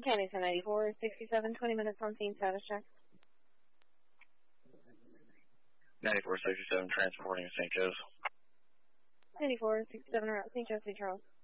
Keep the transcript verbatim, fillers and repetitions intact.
County ten ninety-four, sixty-seven, twenty minutes on scene, status check. ninety-four sixty-seven transporting Saint Joe's. ninety-four sixty-seven around Saint Joe's, Saint Charles.